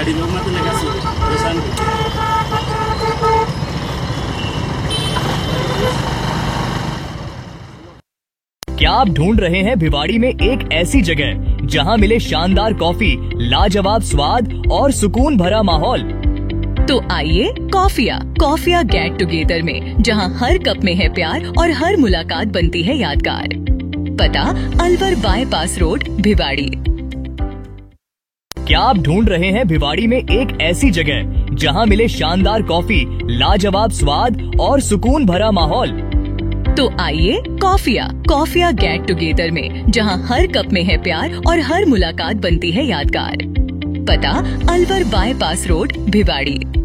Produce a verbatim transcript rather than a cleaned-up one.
गाड़ी में मैं तो लगा सी परेशान। क्या आप ढूंढ रहे हैं भिवाड़ी में एक ऐसी जगह जहां मिले शानदार कॉफी, लाजवाब स्वाद और सुकून भरा माहौल? तो आइए कॉफिया कॉफिया गेट टुगेदर में, जहां हर कप में है प्यार और हर मुलाकात बनती है यादगार। पता अलवर बाईपास रोड, भिवाड़ी। क्या आप ढूंढ रहे हैं भिवाड़ी में एक ऐसी जगह जहां मिले शानदार कॉफी, लाजवाब स्वाद और सुकून भरा माहौल? तो आइए कॉफिया कॉफिया गेट टुगेदर में, जहां हर कप में है प्यार और हर मुलाकात बनती है यादगार। पता अलवर बाईपास रोड, भिवाड़ी।